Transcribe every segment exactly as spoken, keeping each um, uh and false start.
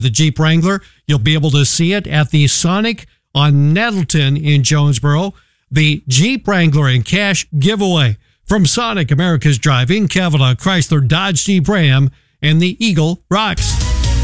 The Jeep Wrangler, you'll be able to see it at the Sonic on Nettleton in Jonesboro. The Jeep Wrangler and cash giveaway from Sonic, America's Driving, Cavanaugh, Chrysler, Dodge, Jeep, Ram, and the Eagle Rocks.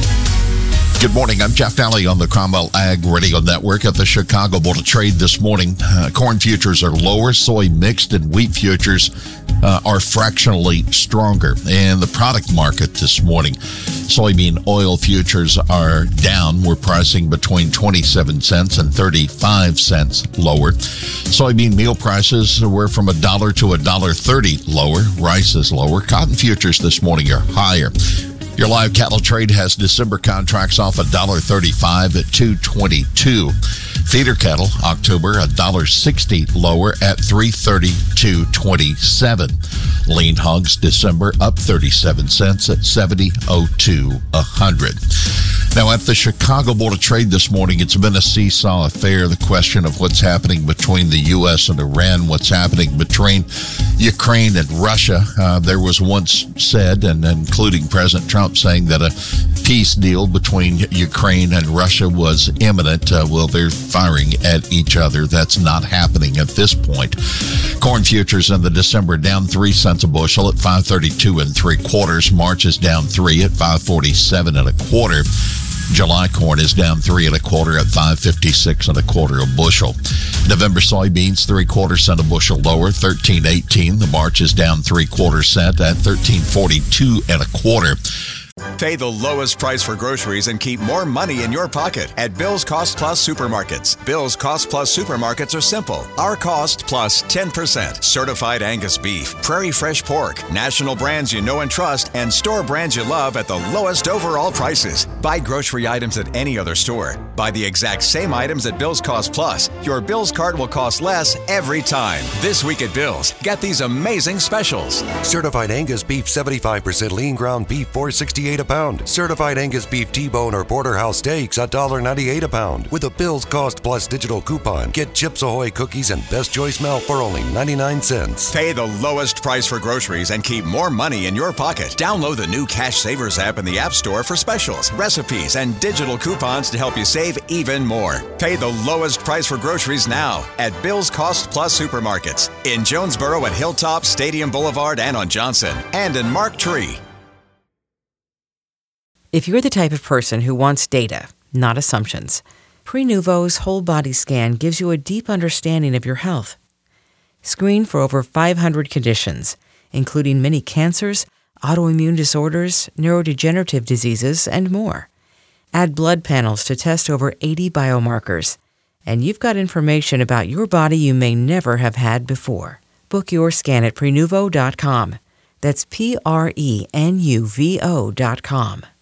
Good morning. I'm Jeff Daly on the Cromwell Ag Radio Network at the Chicago Board of Trade this morning. Uh, corn futures are lower, soy mixed, and wheat futures uh, are fractionally stronger. And the product market this morning, soybean oil futures are down. We're pricing between twenty-seven cents and thirty-five cents lower. Soybean meal prices were from a dollar to a dollar thirty lower. Rice is lower. Cotton futures this morning are higher. Your live cattle trade has December contracts off one dollar thirty-five at two twenty-two. Feeder cattle, October, one dollar sixty lower at three thirty-two twenty-seven. Lean hogs, December, up thirty-seven cents at seventy oh two a hundred. Now, at the Chicago Board of Trade this morning, it's been a seesaw affair. The question of what's happening between the U S and Iran, what's happening between Ukraine and Russia. Uh, there was once said, and including President Trump saying that a peace deal between Ukraine and Russia was imminent. Uh, well, they're firing at each other. That's not happening at this point. Corn futures in the December down three cents a bushel at five thirty-two and three quarters. March is down three at five forty-seven and a quarter. July corn is down three and a quarter at five fifty-six and a quarter a bushel. November soybeans three quarter cent a bushel lower, thirteen eighteen. The March is down three quarter cent at thirteen forty-two and a quarter. Pay the lowest price for groceries and keep more money in your pocket at Bill's Cost Plus Supermarkets. Bill's Cost Plus Supermarkets are simple. Our cost plus ten percent. Certified Angus beef, Prairie Fresh pork, national brands you know and trust, and store brands you love at the lowest overall prices. Buy grocery items at any other store. Buy the exact same items at Bill's Cost Plus. Your Bill's cart will cost less every time. This week at Bill's, get these amazing specials. Certified Angus beef, seventy-five percent lean ground beef, four sixty-eight a pound. Certified Angus beef T-bone or porterhouse steaks, one ninety-eight a pound. With a Bill's Cost Plus digital coupon, get Chips Ahoy cookies and Best Choice milk for only ninety-nine cents. Pay the lowest price for groceries and keep more money in your pocket. Download the new Cash Savers app in the App Store for specials, recipes, and digital coupons to help you save even more. Pay the lowest price for groceries now at Bill's Cost Plus Supermarkets in Jonesboro at Hilltop, Stadium Boulevard, and on Johnson, and in Mark Tree. If you're the type of person who wants data, not assumptions, Prenuvo's whole body scan gives you a deep understanding of your health. Screen for over five hundred conditions, including many cancers, autoimmune disorders, neurodegenerative diseases, and more. Add blood panels to test over eighty biomarkers, and you've got information about your body you may never have had before. Book your scan at Prenuvo dot com. That's P R E N U V O dot com.